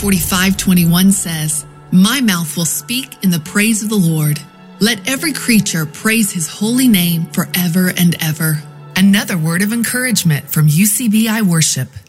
45:21 says, "My mouth will speak in the praise of the Lord. Let every creature praise his holy name forever and ever." Another word of encouragement from UCBI Worship.